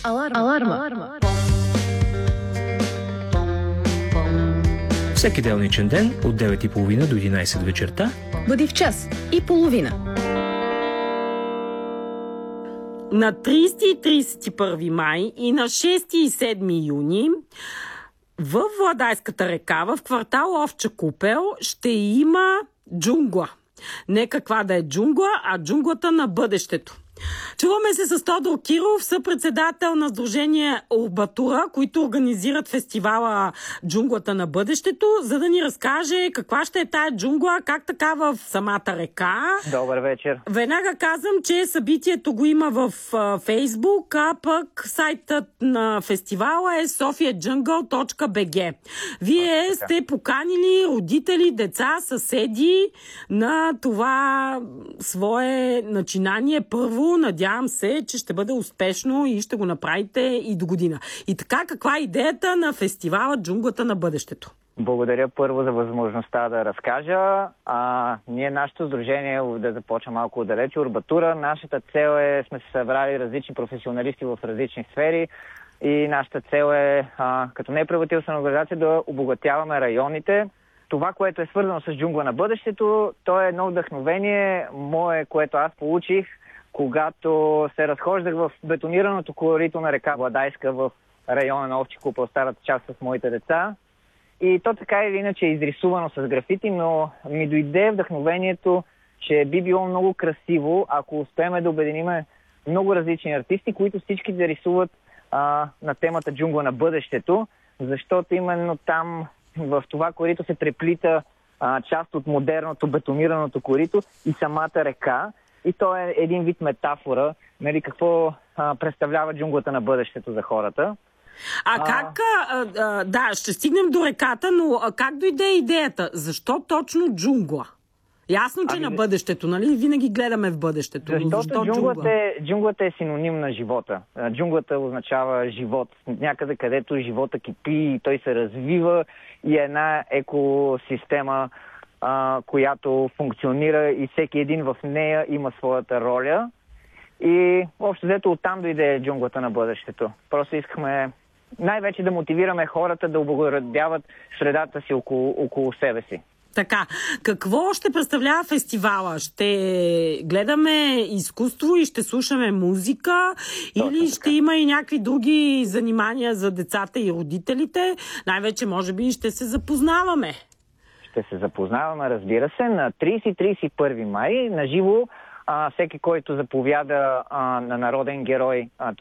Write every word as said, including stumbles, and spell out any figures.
Аларма. Аларма. Аларма. Всеки делничен ден от девет и половина до единайсет вечерта бъди в час и половина. На трийсети и трийсет и първи май и на шести и седми юни в Владайската река, в квартал Овча купел, ще има джунгла. Не каква да е джунгла, а джунглата на бъдещето. Чуваме се с Тодор Киров, съпредседател на Сдружение Урбатура, които организират фестивала Джунглата на бъдещето, за да ни разкаже каква ще е тая джунгла, как така в самата река. Добър вечер. Веднага казвам, че събитието го има в Фейсбук, а пък сайтът на фестивала е софия джунгъл точка би джи. Вие а, сте поканили родители, деца, съседи на това свое начинание. Първо, надявам се, че ще бъде успешно и ще го направите и до година. И така, каква е идеята на фестивала Джунглата на бъдещето? Благодаря първо за възможността да разкажа. А, ние, нашето сдружение, да започна малко отдалече, Урбатура, нашата цел е, сме се събрали различни професионалисти в различни сфери и нашата цел е, а, като неправителствена организация, да обогатяваме районите. Това, което е свързано с Джунгла на бъдещето, то е едно вдъхновение мое, което аз получих, когато се разхождах в бетонираното корито на река Владайска в района на Овча купел, старата част с моите деца. И то така или иначе е изрисувано с графити, но ми дойде вдъхновението, че би било много красиво, ако успеем да обединиме много различни артисти, които всички да рисуват а, на темата Джунгла на бъдещето, защото именно там в това корито се преплита а, част от модерното бетонираното корито и самата река. И то е един вид метафора, нали, какво а, представлява джунглата на бъдещето за хората. А, а как, а, а, да, ще стигнем до реката, но а как дойде идеята? Защо точно джунгла? Ясно, че ами, на бъдещето, нали? Винаги гледаме в бъдещето. Защото защо джунглата, джунгла? е, джунглата е синоним на живота. Джунглата означава живот. Някъде, където живота кипи и той се развива и е една екосистема, която функционира и всеки един в нея има своята роля. И общо взето оттам дойде джунглата на бъдещето. Просто искахме най-вече да мотивираме хората да облагородяват средата си около, около себе си. Така, какво ще представлява фестивала? Ще гледаме изкуство и ще слушаме музика? Точно или ще така. Има и някакви други занимания за децата и родителите? Най-вече, може би, ще се запознаваме. Ще се запознаваме, разбира се, на трийсети и трийсет и първи май, на живо, всеки, който заповяда а, на народен герой, т.е.